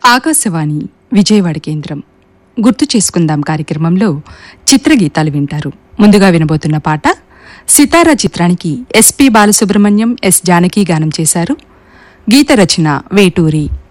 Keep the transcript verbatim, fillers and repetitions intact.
ఆకాశవాణి విజయవాడ కేంద్రం గుర్తు చేసుకుందాం కార్యక్రమంలో చిత్రగీతాలు వింటారు. ముందుగా వినబోతున్న పాట సితారా చిత్రానికి ఎస్పి బాలసుబ్రహ్మణ్యం, ఎస్ జానకి గానం చేశారు. గీత రచన వేటూరి.